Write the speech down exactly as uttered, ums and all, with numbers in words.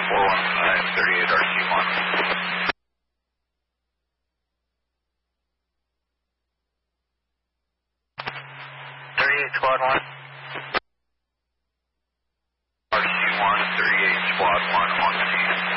four one five, thirty-eight R C one. thirty-eight Squad one. R C one, thirty-eight Squad one on scene.